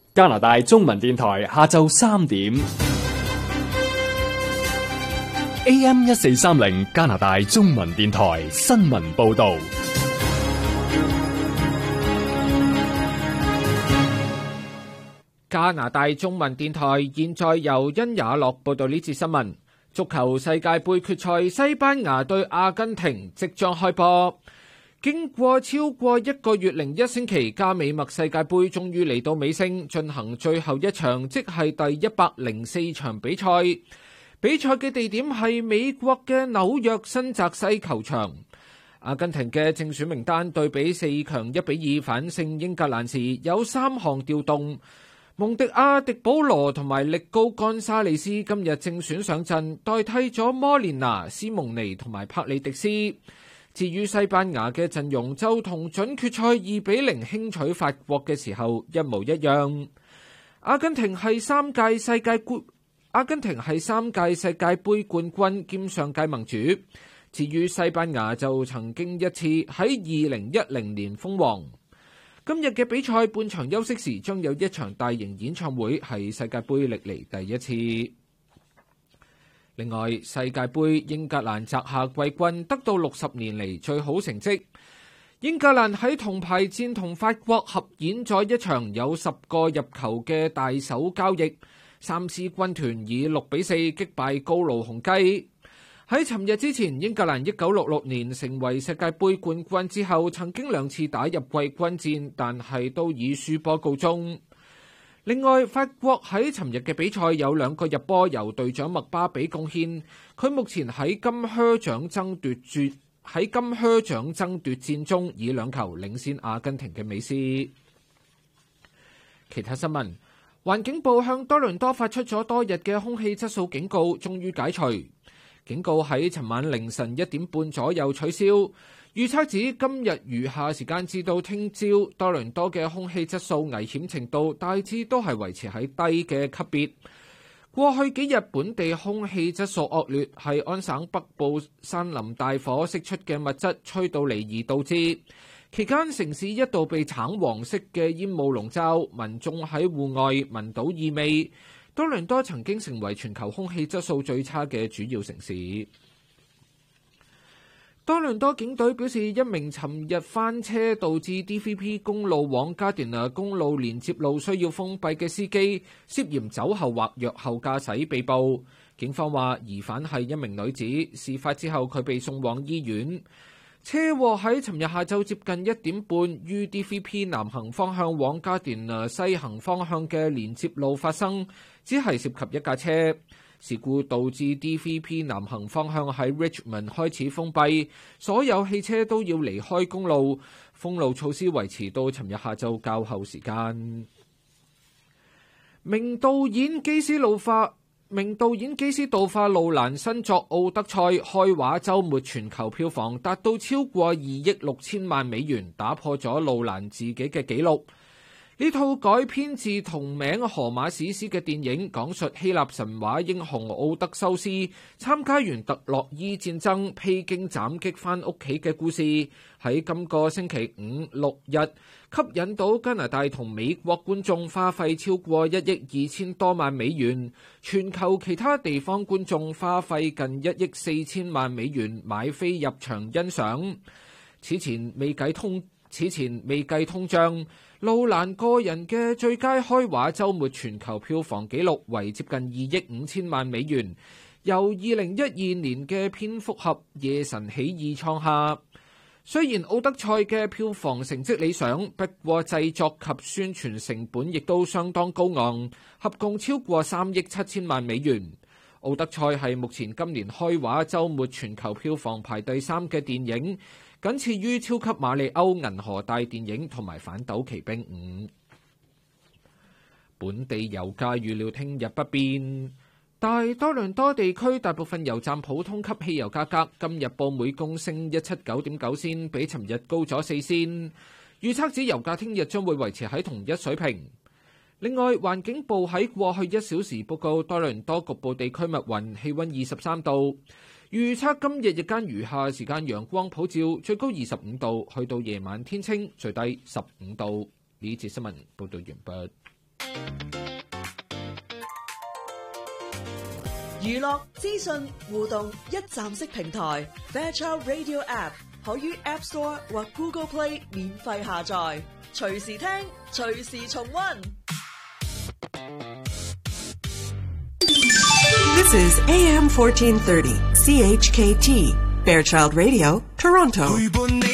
加拿大中文電台下晝3點 AM 1430加拿大中文電台新聞報道。 加拿大中文電台現在由殷雅樂報道呢節新聞。足球世界盃決賽，西班牙對阿根廷即將開波。經過超過1個月零1星期，加美墨世界盃終於嚟到尾聲，進行最後一場，即係第104場比賽。比賽嘅地點係美國嘅紐約新澤西球場。阿根廷嘅正選名單對比4強1-2反勝英格蘭時，有3項調動。蒙迪亞、迪保羅同埋力高干沙利斯今日正選上陣，代替咗摩連拿、斯蒙尼同埋帕里迪斯。至於西班牙嘅陣容就同準決賽2-0輕取法國嘅時候一模一樣。阿根廷係3屆世界盃冠軍兼上屆盟主。至於西班牙就曾經一次喺2010年封王。今日嘅比賽半場休息時將有一場大型演唱會，係世界盃歷嚟第一次。另外，世界盃英格蘭摘下季軍，得到60年嚟最好成績。英格蘭喺銅牌戰同法國合演咗一場有10個入球嘅大手交易，三獅軍團以6-4擊敗高盧雄雞。喺尋日之前，英格蘭1966年成為世界盃冠軍之後，曾經2次打入季軍戰，但係都以輸波告終。另外，法國喺尋日嘅比賽有2個入波由隊長麥巴比貢獻，佢目前喺金靴獎爭奪戰中以2球領先阿根廷嘅美斯。其他新聞，環境部向多倫多發出咗多日嘅空氣質素警告，終於解除。警告喺尋晚凌晨1點半左右取消。預測指今日餘下時間至到聽朝，多倫多嘅空氣質素危險程度大致都係維持喺低嘅級別。過去幾日本地空氣質素惡劣，係安省北部山林大火釋出嘅物質吹到嚟而導致。期間城市一度被橙黃色嘅煙霧籠罩，民眾喺戶外聞到異味。多倫多曾經成為全球空氣質素最差嘅主要城市。多倫多警隊表示，一名尋日翻車導致 DVP 公路往加甸拿公路連接路需要封閉嘅司機，涉嫌酒後或藥後駕駛被捕。警方話疑犯係一名女子，事發之後佢被送往醫院。車禍喺尋日下晝接近1點半於 DVP 南行方向往加甸拿西行方向嘅連接路發生，只係涉及一架車。事故導致 DVP 南行方向喺 Richmond 開始封閉，所有汽車都要離開公路。封路措施維持到尋日下晝較後時間。名導演基斯杜化路蘭新作《奧德賽》開畫週末全球票房達到超過2億6千萬美元，打破咗路蘭自己嘅紀錄。呢套改編自同名荷馬史詩嘅電影，講述希臘神話英雄奧德修斯參加完特洛伊戰爭，披荊斬棘返屋企嘅故事，喺今個星期5、6日吸引到加拿大同美國觀眾，花費超過1億2千多萬美元。全球其他地方觀眾花費近1億4千萬美元買飛入場欣賞。此前未計通脹，路蘭個人嘅最佳開畫週末全球票房紀錄為接近2億5千萬美元，由2012年嘅蝙蝠俠夜神起義創下。雖然奧德賽嘅票房成績理想，不過製作及宣傳成本亦都相當高昂，合共超過3億7千萬美元。奧德賽係目前今年開畫週末全球票房排第3嘅電影，僅次於超級馬里歐銀河大電影同埋反斗奇兵5。本地油價預料聽日不變，大多倫多地區大部分油站普通級汽油價格今日報每公升179.9仙，比尋日高咗4仙。預測指油價聽日將會維持喺同一水平。另外，環境部喺過去1小時報告多倫多局部地區密雲，氣溫23度。預測今日日間餘下時間陽光普照，最高25度，去到夜晚天清，最低15度。呢節新聞報道完畢。 娛樂資訊互動一站式平台 Fairchild Radio App 可於 App Store 或 Google Play 免費下載，隨時聽，隨時重溫。 This is AM 1430 CHKT Fairchild Radio, Toronto.